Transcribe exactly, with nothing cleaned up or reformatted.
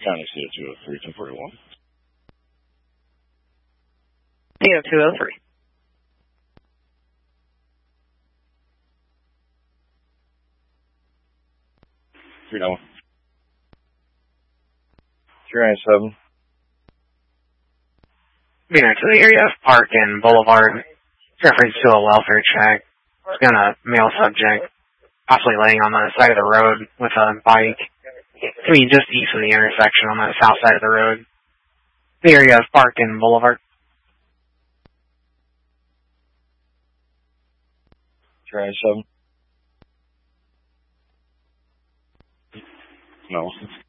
County C O two oh three, ten forty-one. C O two oh three. three nine one. three nine seven. Being to the area of Park and Boulevard, reference to a welfare check. It's got a male subject, possibly laying on the side of the road with a bike. I mean, just east of the intersection on the south side of the road. The area of Park and Boulevard. three nine seven. No.